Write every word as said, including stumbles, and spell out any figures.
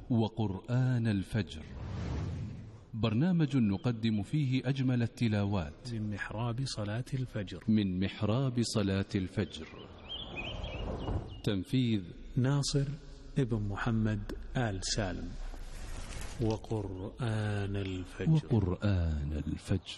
وقرآن الفجر، برنامج نقدم فيه أجمل التلاوات من محراب صلاة الفجر من محراب صلاة الفجر. تنفيذ ناصر ابن محمد آل سالم. وقرآن الفجر وقرآن الفجر